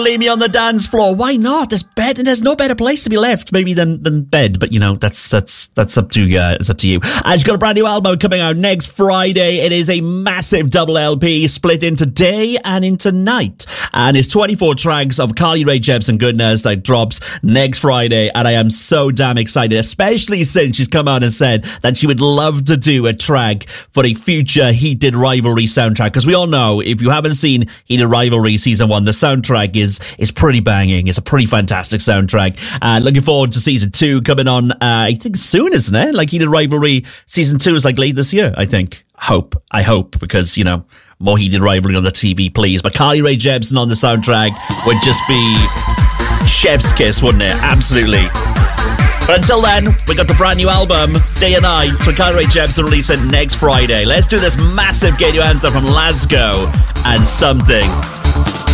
Leave me on the dance floor. Why not? There's bed, and there's no better place to be left, maybe than bed. But that's up to you. It's up to you. And she's got a brand new album coming out next Friday. It is a massive double LP split into day and into night, and it's 24 tracks of Carly Rae Jepsen goodness that drops next Friday. And I am so damn excited, especially since she's come out and said that she would love to do a track for a future Heated Rivalry soundtrack. Because we all know, if you haven't seen Heated Rivalry Season 1, the soundtrack is pretty banging. It's a pretty fantastic soundtrack. Looking forward to Season 2 coming on, I think soon, isn't it? Like Heated Rivalry Season 2 is like late this year, I think. I hope, because, more Heated Rivalry on the TV, please. But Carly Rae Jepsen on the soundtrack would just be chef's kiss, wouldn't it? Absolutely. But until then, we got the brand new album, Day and Night, so Carly Rae Jepsen release it next Friday. Let's do this massive get you anthem from Lasgo and Something.